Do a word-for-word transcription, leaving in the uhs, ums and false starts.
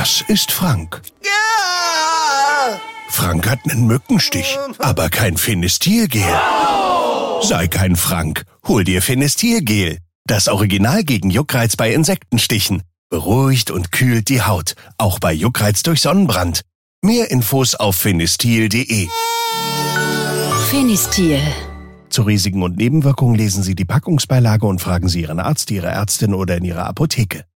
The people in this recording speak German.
Das ist Frank. Ja! Frank hat einen Mückenstich, aber kein Fenestilgel. Sei kein Frank, hol dir Fenestilgel. Das Original gegen Juckreiz bei Insektenstichen. Beruhigt und kühlt die Haut, auch bei Juckreiz durch Sonnenbrand. Mehr Infos auf fenestil punkt de. Fenestil. Zu Risiken und Nebenwirkungen lesen Sie die Packungsbeilage und fragen Sie Ihren Arzt, Ihre Ärztin oder in Ihrer Apotheke.